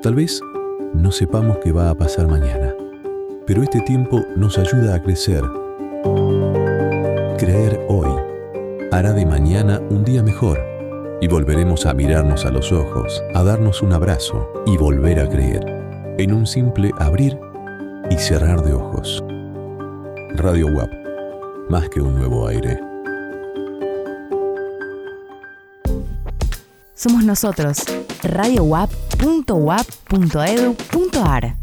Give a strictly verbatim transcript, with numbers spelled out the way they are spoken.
Tal vez no sepamos qué va a pasar mañana, pero este tiempo nos ayuda a crecer. Creer hoy hará de mañana un día mejor y volveremos a mirarnos a los ojos, a darnos un abrazo y volver a creer en un simple abrir y cerrar de ojos. Radio U A P, más que un nuevo aire. Somos nosotros, radio u a p punto u a p punto e d u punto a r.